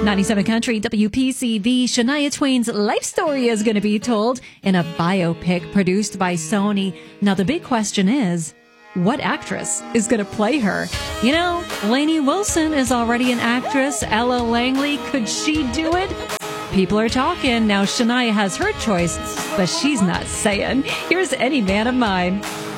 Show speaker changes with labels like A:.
A: 97 Country WPCV, Shania Twain's life story is going to be told in a biopic produced by Sony. Now, the big question is, what actress is going to play her? You know, Lainey Wilson is already an actress. Ella Langley, could she do it? People are talking. Now, Shania has her choice, but she's not saying. Here's Any Man of Mine.